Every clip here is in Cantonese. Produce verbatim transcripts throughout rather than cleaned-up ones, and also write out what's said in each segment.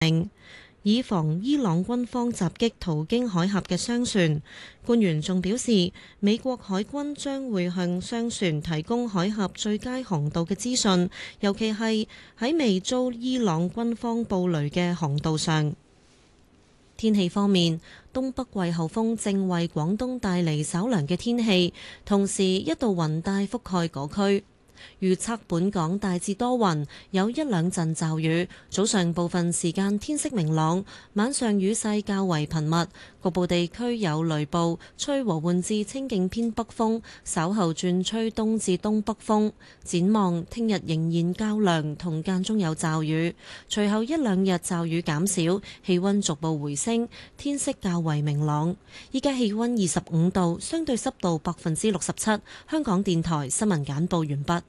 以防伊朗軍方襲擊途經海峽嘅商船。官員仲表示，美國海軍將會向商船提供海峽最佳航道嘅資訊，尤其係喺未遭伊朗軍方布雷嘅航道上。天氣方面，東北季候風正為廣東帶嚟稍涼嘅天氣，同時一道雲帶覆蓋嗰區。預測本港大致多雲，有一兩陣驟雨。早上部分時間天色明朗，晚上雨勢較為頻密，局部地區有雷暴，吹和緩至清勁偏北風，稍後轉吹東至東北風。展望聽日仍然較涼，同間中有驟雨，隨後一兩日驟雨減少，氣溫逐步回升，天色較為明朗。依家氣溫二十五度，相對濕度百分之六十七。香港電台新聞簡報完畢。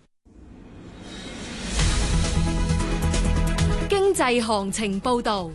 經濟行情報道，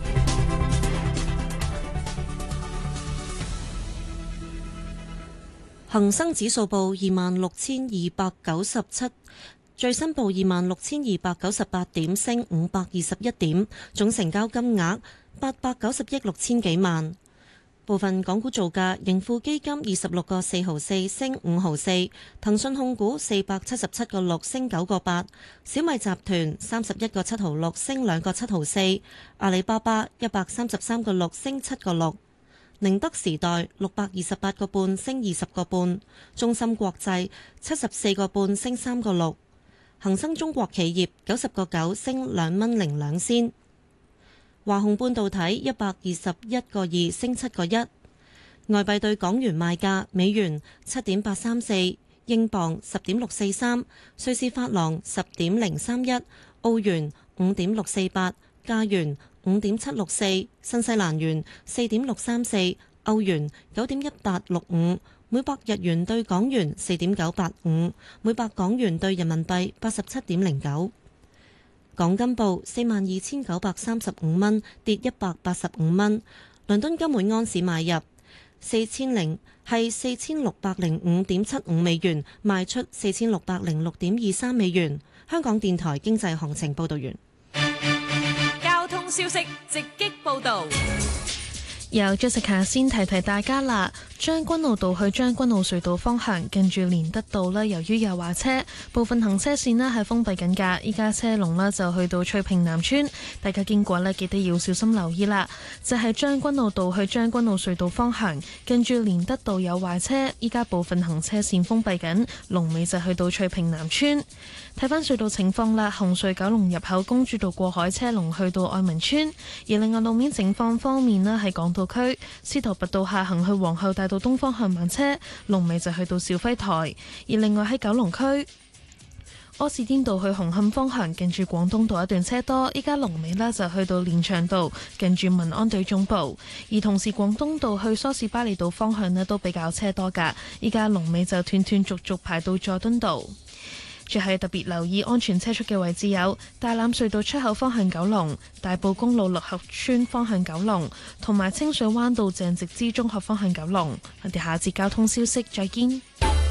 恒生指數報二萬六千二百九十七，最新報二萬六千二百九十八點，升五百二十一點，總成交金額八百九十億六千幾萬。部分港股造價，盈富基金二十六個四毫四升五毫四，騰訊控股四百七十七個六升九個八，小米集團三十一個七毫六升兩個七毫四，阿里巴巴一百三十三個六升七個六，寧德時代六百二十八個半升二十個半，中芯國際七十四個半升三個六，恒生中國企業九十個九升兩蚊零兩仙。華虹半導體一百二十一個二升七個一，外幣對港元賣價：美元七點八三四，英鎊十點六四三，瑞士法郎十點零三一，澳元五點六四八，加元五點七六四，新西蘭元四點六三四，歐元九點一八六五，每百日元對港元四點九八五，每百港元對人民幣八十七點零九。港金報四萬二千九百三十五蚊，跌一百八十五蚊。倫敦金每安士買入四千零係四千六百零五點七五美元，賣出四千六百零六點二三美元。香港電台經濟行情報道完。 交通消息直擊報道。 由 Jessica 先提提大家啦，將軍澳道去將軍澳隧道方向，近住連德道呢，由於有壞車，部分行車線呢係封閉緊㗎。依家車龍呢就去到翠屏南村，大家經過呢記得要小心留意啦。就係將軍澳道去將軍澳隧道方向，近住連德道有壞車，依家部分行車線封閉緊，龍尾就去到翠屏南村。睇返隧道情況啦，紅隧九龍入口公主道過海車龍去到愛民村，而另外路面情況方面呢，係港島區司徒拔道下行去皇后大道東方向慢車，龍尾就去到肇輝台。而另外喺九龍區柯士甸道去紅磡方向，近住廣東道一段車多，依家龍尾呢就去到連翔道，近住民安隊總部。而同時廣東道去梳士巴利道方向呢都比較車多㗎，依家龍尾就斷斷續續排到佐敦道。最係特別留意安全車速嘅位置有大欖隧道出口方向九龍、大埔公路六合村方向九龍，同埋清水灣道鄭植之中學方向九龍。我哋下節交通消息再見。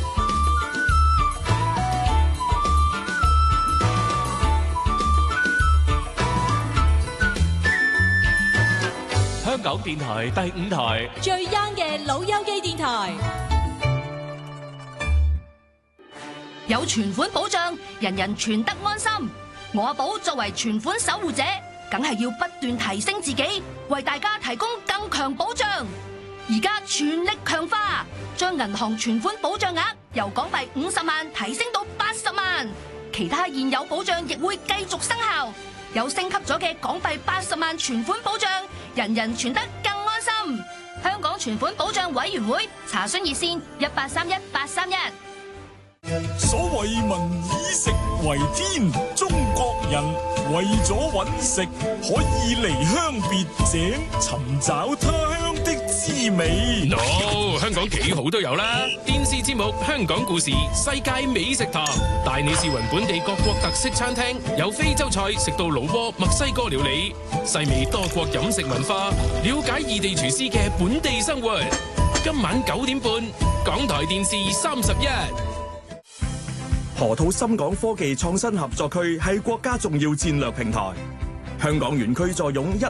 香港電台第五台最 young 嘅老友記電台。 有存款保障，人人存得安心。我阿寶作為存款守護者，梗係要不斷提升自己，為大家提供更強保障。而家全力強化，將銀行存款保障額由港幣五十萬提升到八十萬，其他現有保障亦會繼續生效。有升級咗嘅港幣八十萬存款保障，人人存得更安心。香港存款保障委員會查詢熱線一八三一八三一。 所謂民以食為天，中國人為咗揾食，可以離鄉別井，尋找他鄉的滋味。 no， 香港幾好都有啦。電視節目《香港故事》，世界美食堂，帶你試勻本地各國特色餐廳，由非洲菜食到老撾、墨西哥料理，細味多國飲食文化，了解異地廚師嘅本地生活。今晚九點半，港台電視三十一。 河套深港科技創新合作區係國家重要戰略平台， 香港園區坐擁一